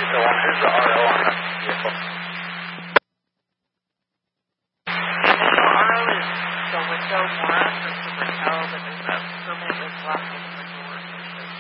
here's the RO on the vehicle. RO is the window more